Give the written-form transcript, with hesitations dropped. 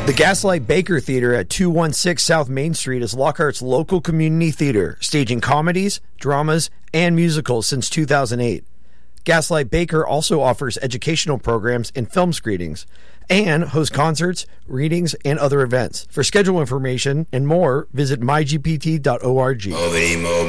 The Gaslight Baker Theater at 216 South Main Street is Lockhart's local community theater, staging comedies, dramas, and musicals since 2008. Gaslight Baker also offers educational programs and film screenings, and hosts concerts, readings, and other events. For schedule information and more, visit mygpt.org.